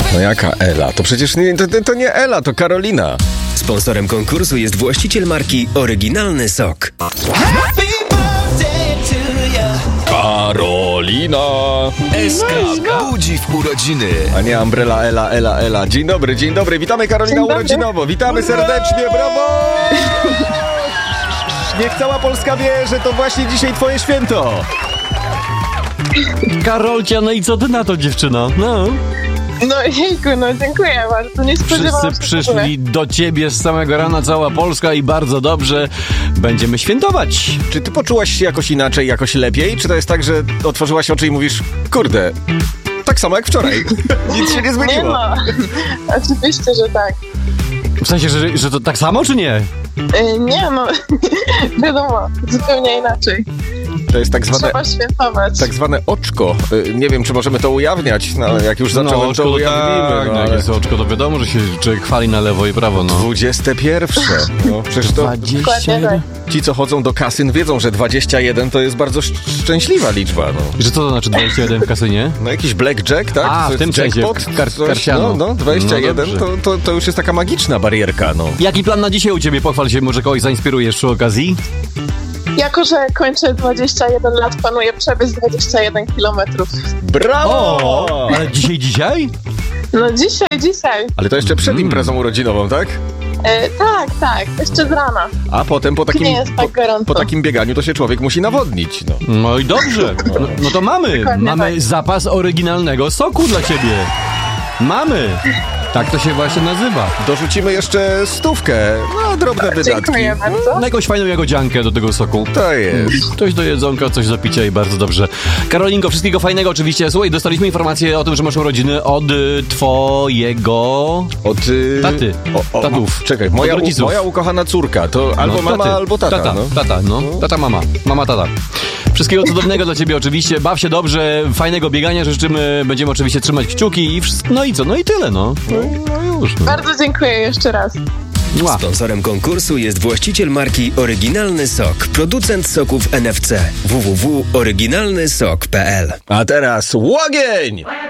No jaka Ela? To przecież to nie Ela, to Karolina. Sponsorem konkursu jest właściciel marki Oryginalny Sok. Karolina! SK budzi w urodziny. A nie Umbrella, Ela. Dzień dobry. Witamy Karolina urodzinowo. Witamy serdecznie, brawo! Niech cała Polska wie, że to właśnie dzisiaj twoje święto. Karolcia, no i co ty na to, dziewczyno? No. No jejku, no dziękuję bardzo, nie spodziewałam się. Wszyscy przyszli do ciebie z samego rana, cała Polska i bardzo dobrze. Będziemy świętować. Czy ty poczułaś się jakoś inaczej, jakoś lepiej? Czy to jest tak, że otworzyłaś oczy i mówisz, kurde, tak samo jak wczoraj, nic się nie zmieniło? Nie no, oczywiście, że tak. W sensie, że to tak samo, czy nie? Nie no, wiadomo, zupełnie inaczej. To jest Trzeba świętować. tak zwane oczko. Nie wiem, czy możemy to ujawniać. No, jak już zacząłem, oczko to ujawnimy. Tak, no, jak jest oczko, to wiadomo, że się człowiek chwali na lewo i prawo. No. 21. No, przecież to 21. ci, co chodzą do kasyn, wiedzą, że 21 to jest bardzo szczęśliwa liczba. No. Że co to znaczy 21 w kasynie? No jakiś blackjack, tak? A, To w tym jest sensie, jackpot, karciano. No, 21 No to już jest taka magiczna barierka, no. Jaki plan na dzisiaj u ciebie? Pochwal się, może kogoś zainspirujesz przy okazji? Jako, że kończę 21 lat, planuję przebiec 21 kilometrów. Brawo! Ale dzisiaj? No dzisiaj. Ale to jeszcze przed imprezą urodzinową, tak? Tak, jeszcze z rana. A potem po takim, Nie jest tak gorąco. po takim bieganiu to się człowiek musi nawodnić, no. No i dobrze. No to mamy tak. zapas oryginalnego soku dla ciebie. Mamy. Tak to się właśnie nazywa. Dorzucimy jeszcze 100, no drobne wydatki. Dziękuję bardzo. Na jakąś fajną jagodziankę do tego soku. To jest. Coś do jedzonka, coś do picia i bardzo dobrze. Karolinko, wszystkiego fajnego oczywiście. Słuchaj, dostaliśmy informację o tym, że masz urodziny od twojego... Od taty. Tatów. Czekaj, Od moja ukochana córka. To albo mama, taty. albo tata. Tata, Tata, mama. Mama, tata. Wszystkiego cudownego dla ciebie oczywiście. Baw się dobrze, fajnego biegania życzymy. Będziemy oczywiście trzymać kciuki i wszystko. No i co? No i tyle, no. No już. No. Bardzo dziękuję jeszcze raz. Mua. Sponsorem konkursu jest właściciel marki Oryginalny Sok, producent soków NFC. www.oryginalnysok.pl. A teraz łogień!